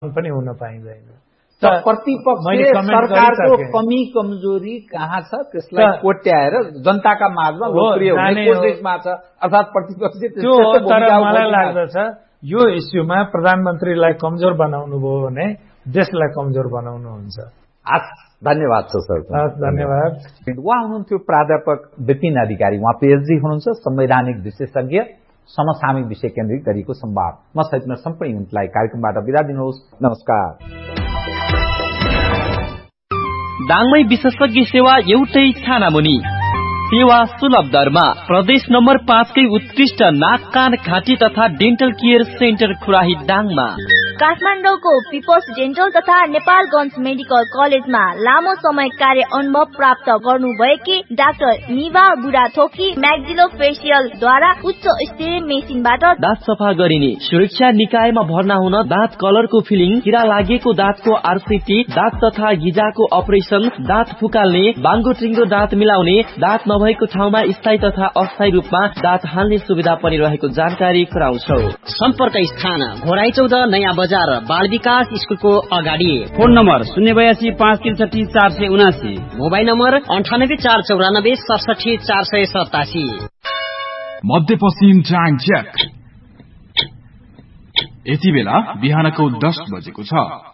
पनि हुन पाइँदैन। प्रतिपक्षले सरकारको कमी कमजोरी कहाँ छ त्यसलाई कोट्याएर जनताका माझमा लोकप्रिय हुने कोसिसमा छ, अर्थात् प्रतिपक्षले त्यो। तर मलाई लाग्दछ यो इस्युमा प्रधानमन्त्रीलाई कमजोर बनाउनु भयो भने देशलाई कमजोर बनाउनुहुन्छ। धन्यवाद छ सर। धन्यवाद। उहाँ हुनुहुन्थ्यो प्राध्यापक विपिन अधिकारी, उहाँ पीएचडी हुनुहुन्छ, संवैधानिक विशेषज्ञ, समसामयिक विषय केन्द्रित गरिएको संवाद। म सहितमा सम्पूर्ण युनिटलाई कार्यक्रमबाट बिदा दिनुहोस्। नमस्कार। दाङमै विशेषज्ञ सेवा एउटै छानामुनि, सेवा सुलभ दरमा। प्रदेश नम्बर 5 कै उत्कृष्ट नाक कान घाँटी तथा डेन्टल केयर सेन्टर खुराही दाङमा। काठमाडौँको पिपल्स डेन्टल तथा नेपालगञ्ज मेडिकल कलेजमा लामो समय कार्य अनुभव प्राप्त गर्नुभएकी डाक्टर निभा बुढाथोकी म्याक्सिलोफेसियलद्वारा उच्च स्तरीय मेसिनबाट दाँत सफा गरिने, सुरक्षा निकायमा भर्ना हुन दाँत कलरको फिलिङ, किरा लागेको दाँतको आरसीटी, दाँत तथा गिजाको अपरेसन, दाँत फुकाल्ने, बाङ्गो टिङ्गो दाँत मिलाउने, दाँत नभएको ठाउँमा स्थायी तथा अस्थायी रूपमा दाँत हाल्ने सुविधा पनि रहेको जानकारी गराउँछौ। सम्पर्क स्थान घोराई 14 नयाँ बजार, बाल विकास स्कुलको अगाडि। Phone number 082 563 479, mobile number 98 494 67 487। मध्यपश्चिम टाइम चेक। यति बेला बिहानको 10 बजेको छ।